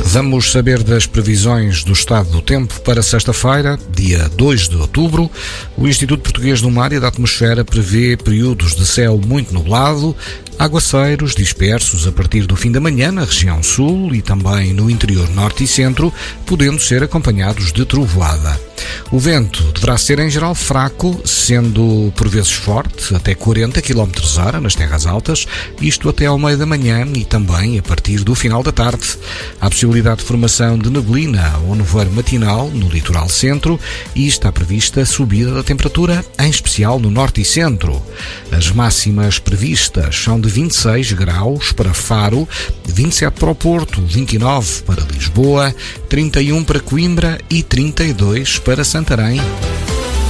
Vamos saber das previsões do estado do tempo para sexta-feira, dia 2 de outubro. O Instituto Português do Mar e da Atmosfera prevê períodos de céu muito nublado, aguaceiros dispersos a partir do fim da manhã na região sul e também no interior norte e centro, podendo ser acompanhados de trovoada. O vento deverá ser em geral fraco, sendo por vezes forte, até 40 km/h nas terras altas, isto até ao meio da manhã e também a partir do final da tarde. Há possibilidade de formação de neblina ou nevoeiro matinal no litoral centro e está prevista a subida da temperatura, em especial no norte e centro. As máximas previstas são de 26 graus para Faro, 27 para o Porto, 29 para Lisboa, 31 para Coimbra e 32 para Santarém.